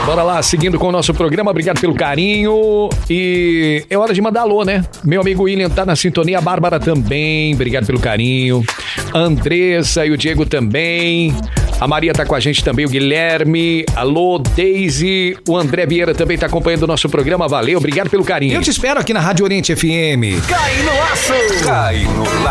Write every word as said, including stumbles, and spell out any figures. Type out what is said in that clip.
Bora lá, seguindo com o nosso programa, obrigado pelo carinho. E é hora de mandar alô, né? Meu amigo William tá na sintonia, a Bárbara também, obrigado pelo carinho. A Andressa e o Diego também. A Maria tá com a gente também, o Guilherme. Alô, Daisy. O André Vieira também tá acompanhando o nosso programa, valeu, obrigado pelo carinho. Eu te espero aqui na Rádio Oriente F M. Cai no laço! Cai no laço!